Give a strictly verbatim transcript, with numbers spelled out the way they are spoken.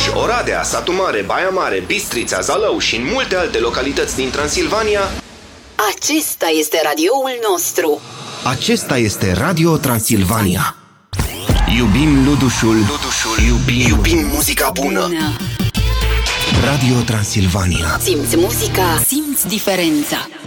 Oradea, Satu Mare, Baia Mare, Bistrița, Zalău și în multe alte localități din Transilvania. Acesta este radioul nostru. Acesta este Radio Transilvania. Iubim Ludușul, Ludușul. Iubim, Iubim muzica bună. Radio Transilvania. Simți muzica, simți diferența.